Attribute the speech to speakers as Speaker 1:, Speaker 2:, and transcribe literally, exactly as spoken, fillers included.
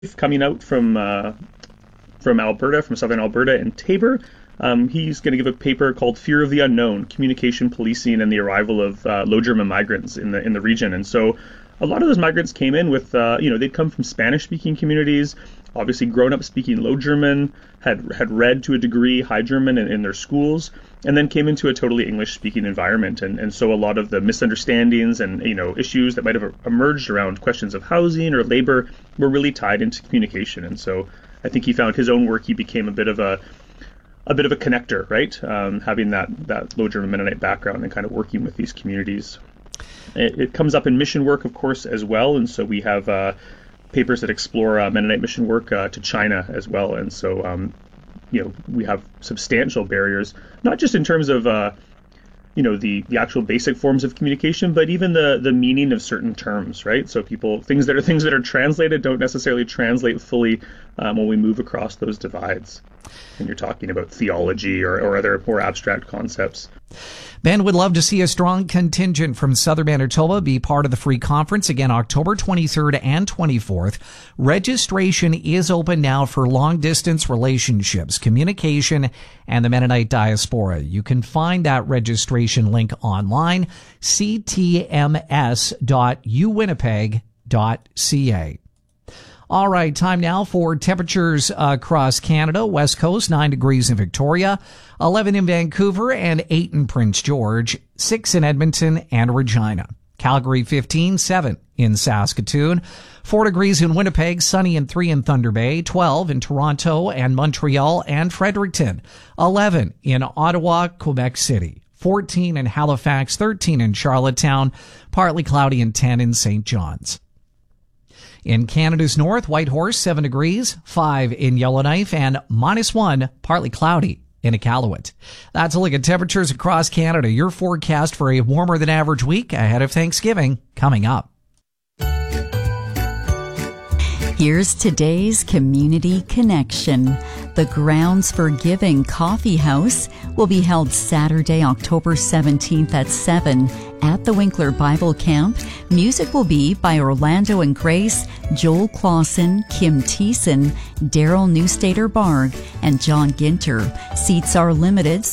Speaker 1: coming out from uh, from Alberta, from southern Alberta in Taber. Um, he's going to give a paper called "Fear of the Unknown: Communication, Policing, and the Arrival of uh, Low German Migrants in the in the region." And so, a lot of those migrants came in with, uh, you know, they'd come from Spanish-speaking communities, obviously grown up speaking Low German, had had read to a degree High German in, in their schools, and then came into a totally English-speaking environment. And, and so a lot of the misunderstandings and, you know, issues that might have emerged around questions of housing or labor were really tied into communication. And so I think he found his own work, he became a bit of a a bit of a connector, right? Um, having that, that Low German Mennonite background and kind of working with these communities. It, it comes up in mission work, of course, as well. And so we have uh, papers that explore uh, Mennonite mission work uh, to China as well. And so, um, you know, we have substantial barriers, not just in terms of, uh, you know, the, the actual basic forms of communication, but even the, the meaning of certain terms, right? So people, things that are things that are translated don't necessarily translate fully um, when we move across those divides. And you're talking about theology or, or other more abstract concepts.
Speaker 2: Ben would love to see a strong contingent from Southern Manitoba be part of the free conference. Again, October twenty-third and twenty-fourth. Registration is open now for long-distance relationships, communication, and the Mennonite diaspora. You can find that registration link online, c t m s dot u winnipeg dot c a. All right, time now for temperatures across Canada. West Coast, nine degrees in Victoria, eleven in Vancouver, and eight in Prince George, six in Edmonton and Regina. Calgary, fifteen, seven in Saskatoon, four degrees in Winnipeg, sunny and three in Thunder Bay, twelve in Toronto and Montreal and Fredericton, eleven in Ottawa, Quebec City, fourteen in Halifax, thirteen in Charlottetown, partly cloudy, and ten in Saint John's. In Canada's north, Whitehorse, seven degrees, five in Yellowknife, and minus one, partly cloudy in Iqaluit. That's a look at temperatures across Canada. Your forecast for a warmer than average week ahead of Thanksgiving coming up.
Speaker 3: Here's today's Community Connection. The Grounds for Giving Coffee House will be held Saturday, October seventeenth at seven at the Winkler Bible Camp. Music will be by Orlando and Grace, Joel Clausen, Kim Thiessen, Daryl Newstater Barg, and John Ginter. Seats are limited,